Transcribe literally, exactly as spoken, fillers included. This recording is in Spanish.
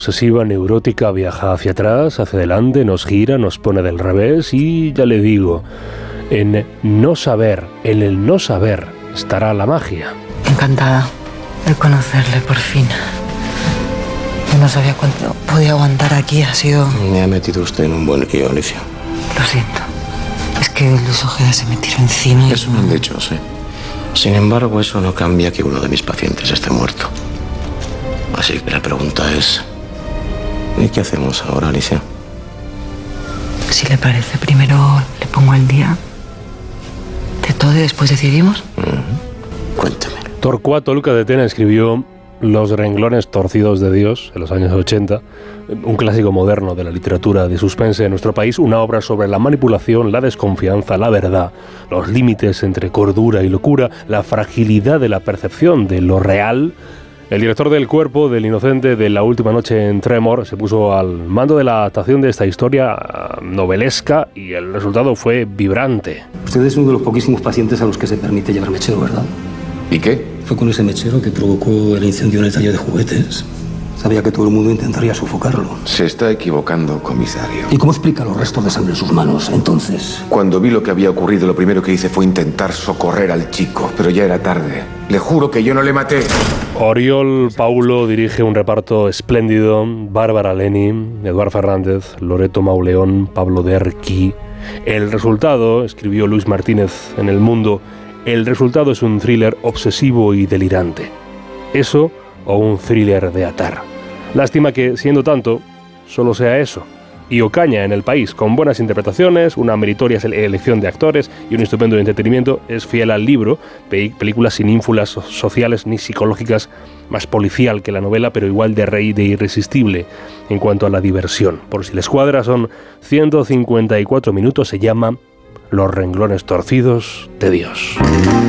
Obsesiva, neurótica, viaja hacia atrás, hacia adelante, nos gira, nos pone del revés y ya le digo, en no saber, en el no saber estará la magia. Encantada de conocerle por fin. Yo no sabía cuánto podía aguantar aquí, ha sido... Me ha metido usted en un buen lío, Alicia. Lo siento. Es que Luis Ojeda se me tiró encima y... Eso me han dicho, sí. Sin embargo, eso no cambia que uno de mis pacientes esté muerto. Así que la pregunta es... ¿y qué hacemos ahora, Alicia? Si le parece, primero le pongo el día de todo y después decidimos. Uh-huh. Cuéntame. Torcuato Luca de Tena escribió Los renglones torcidos de Dios en los años ochenta, un clásico moderno de la literatura de suspense en nuestro país, una obra sobre la manipulación, la desconfianza, la verdad, los límites entre cordura y locura, la fragilidad de la percepción de lo real. El director del Cuerpo del Inocente de La última noche en Tremor se puso al mando de la adaptación de esta historia novelesca y el resultado fue vibrante. Usted es uno de los poquísimos pacientes a los que se permite llevar mechero, ¿verdad? ¿Y qué? Fue con ese mechero que provocó el incendio en el taller de juguetes. Sabía que todo el mundo intentaría sofocarlo. Se está equivocando, comisario. ¿Y cómo explica los restos de sangre en sus manos, entonces? Cuando vi lo que había ocurrido, lo primero que hice fue intentar socorrer al chico, pero ya era tarde. Le juro que yo no le maté. Oriol Paulo dirige un reparto espléndido. Bárbara Leni, Eduard Fernández, Loreto Mauleón, Pablo Derqui. El resultado, escribió Luis Martínez en El Mundo, el resultado es un thriller obsesivo y delirante. Eso o un thriller de atar. Lástima que, siendo tanto, solo sea eso. Y Ocaña en El País, con buenas interpretaciones, una meritoria elección de actores y un estupendo entretenimiento, es fiel al libro, pe- película sin ínfulas sociales ni psicológicas, más policial que la novela, pero igual de rey de irresistible en cuanto a la diversión. Por si les cuadra, son ciento cincuenta y cuatro minutos, se llama Los renglones torcidos de Dios.